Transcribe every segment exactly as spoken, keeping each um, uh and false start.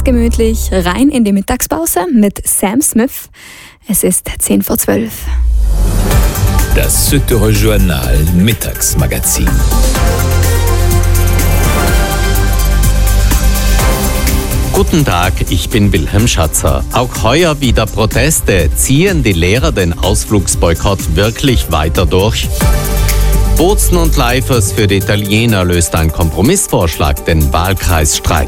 gemütlich rein in die Mittagspause mit Sam Smith. Es ist zehn vor zwölf. Das Südtiroler Journal Mittagsmagazin. Guten Tag, ich bin Wilhelm Schatzer. Auch heuer wieder Proteste. Ziehen die Lehrer den Ausflugsboykott wirklich weiter durch? Bozen und Leifers für die Italiener löst ein Kompromissvorschlag den Wahlkreisstreit.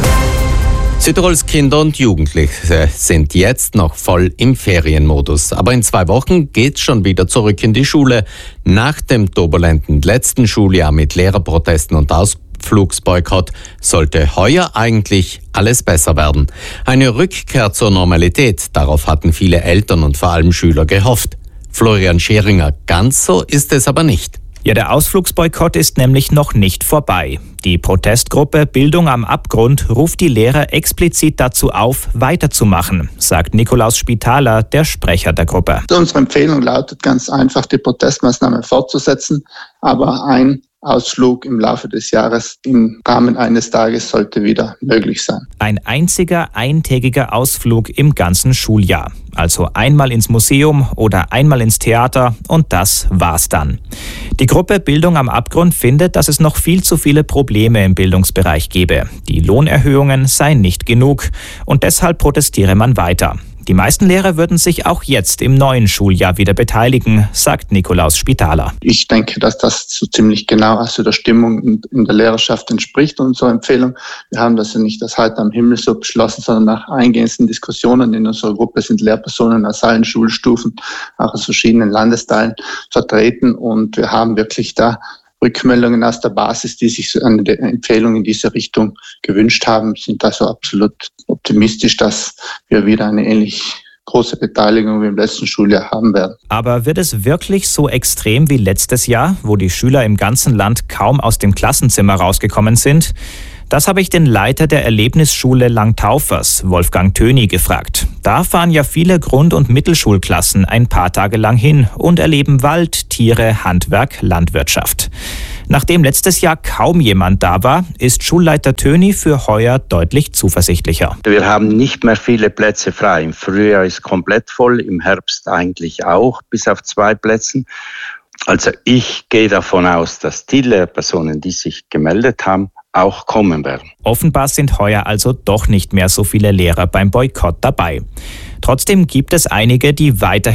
Südtirols Kinder und Jugendliche sind jetzt noch voll im Ferienmodus. Aber in zwei Wochen geht's schon wieder zurück in die Schule. Nach dem turbulenten letzten Schuljahr mit Lehrerprotesten und Ausflugsboykott sollte heuer eigentlich alles besser werden. Eine Rückkehr zur Normalität, darauf hatten viele Eltern und vor allem Schüler gehofft. Florian Scheringer, ganz so ist es aber nicht. Ja, der Ausflugsboykott ist nämlich noch nicht vorbei. Die Protestgruppe Bildung am Abgrund ruft die Lehrer explizit dazu auf, weiterzumachen, sagt Nikolaus Spitaler, der Sprecher der Gruppe. Unsere Empfehlung lautet ganz einfach, die Protestmaßnahmen fortzusetzen, aber ein Ausflug im Laufe des Jahres im Rahmen eines Tages sollte wieder möglich sein. Ein einziger eintägiger Ausflug im ganzen Schuljahr. Also einmal ins Museum oder einmal ins Theater und das war's dann. Die Gruppe Bildung am Abgrund findet, dass es noch viel zu viele Probleme im Bildungsbereich gebe. Die Lohnerhöhungen seien nicht genug und deshalb protestiere man weiter. Die meisten Lehrer würden sich auch jetzt im neuen Schuljahr wieder beteiligen, sagt Nikolaus Spitaler. Ich denke, dass das so ziemlich genau also der Stimmung in, in der Lehrerschaft entspricht, unserer Empfehlung. Wir haben das ja nicht das heute am Himmel so beschlossen, sondern nach eingehenden Diskussionen in unserer Gruppe sind Lehrpersonen aus allen Schulstufen, auch aus verschiedenen Landesteilen vertreten und wir haben wirklich da Rückmeldungen aus der Basis, die sich eine Empfehlung in diese Richtung gewünscht haben, sind also absolut optimistisch, dass wir wieder eine ähnlich große Beteiligung wie im letzten Schuljahr haben werden. Aber wird es wirklich so extrem wie letztes Jahr, wo die Schüler im ganzen Land kaum aus dem Klassenzimmer rausgekommen sind? Das habe ich den Leiter der Erlebnisschule Langtaufers, Wolfgang Töni, gefragt. Da fahren ja viele Grund- und Mittelschulklassen ein paar Tage lang hin und erleben Wald, Tiere, Handwerk, Landwirtschaft. Nachdem letztes Jahr kaum jemand da war, ist Schulleiter Töni für heuer deutlich zuversichtlicher. Wir haben nicht mehr viele Plätze frei. Im Frühjahr ist komplett voll, im Herbst eigentlich auch, bis auf zwei Plätzen. Also ich gehe davon aus, dass die Lehrpersonen, die sich gemeldet haben, auch kommen werden. Offenbar sind heuer also doch nicht mehr so viele Lehrer beim Boykott dabei. Trotzdem gibt es einige, die weiterhin